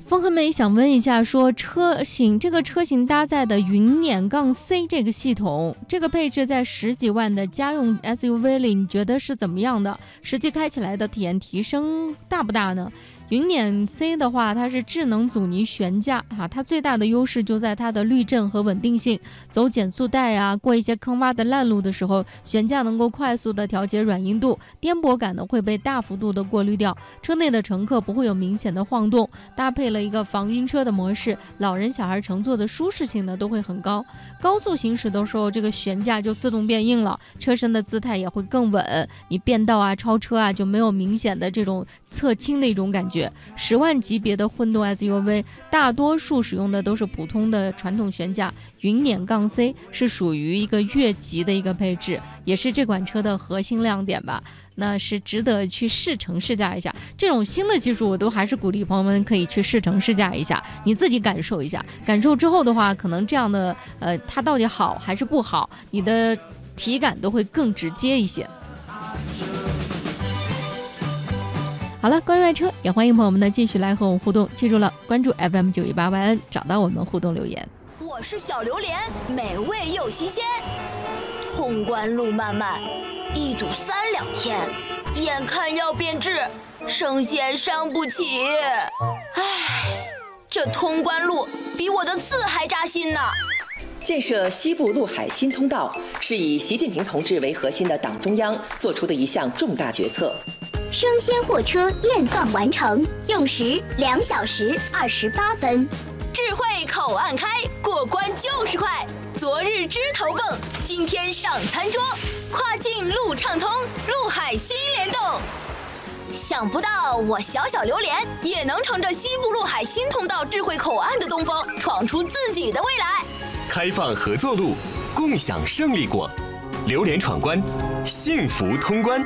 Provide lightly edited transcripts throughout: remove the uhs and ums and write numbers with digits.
风和美想问一下，说这个车型搭载的云辇杠 C 这个系统，这个配置在10几万的家用 SUV 里，你觉得是怎么样的？实际开起来的体验提升大不大呢？云辇 C 的话，它是智能阻尼悬架它最大的优势就在它的滤震和稳定性。走减速带过一些坑洼的烂路的时候，悬架能够快速的调节软硬度，颠簸感呢会被大幅度的过滤掉。车内的乘客不会有明显的晃动，搭配了一个防晕车的模式，老人小孩乘坐的舒适性呢都会很高。高速行驶的时候，这个悬架就自动变硬了，车身的姿态也会更稳，你变道超车就没有明显的这种侧倾的一种感觉。10万级别的混动 SUV 大多数使用的都是普通的传统悬架，云辇杠 C 是属于一个越级的一个配置，也是这款车的核心亮点吧。那是值得去试乘试驾一下，这种新的技术我都还是鼓励朋友们可以去试乘试驾一下，你自己感受一下，感受之后的话，可能这样的它到底好还是不好，你的体感都会更直接一些。好了，关于爱车也欢迎朋友们呢继续来和我们互动，记住了，关注 FM918YN， 找到我们互动留言。 我是小榴莲，美味又新鲜。通关路漫漫，一堵3两天，眼看要变质，生鲜伤不起。唉，这通关路比我的刺还扎心呢。 建设西部陆海新通道是以习近平同志为核心的党中央做出的一项重大决策。 生鲜货车验放完成，用时2小时28分。 智慧口岸开，过关就是快。昨日枝头蹦，今天上餐桌。跨境路畅通，陆海新联动。想不到我小榴莲也能乘着西部陆海新通道智慧口岸的东风，闯出自己的未来。 开放合作路，共享胜利果。榴莲闯关，幸福通关。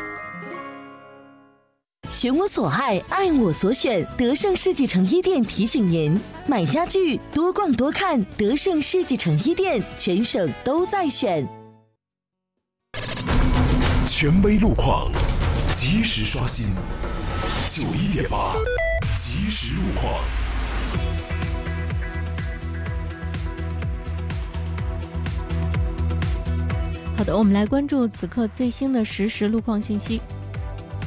选我所爱，爱我所选。德胜世纪城一店提醒您：买家具多逛多看，德胜世纪城一店全省都在选。 权威路况，及时刷新。91.8，即时路况。 好的，我们来关注此刻最新的实时路况信息。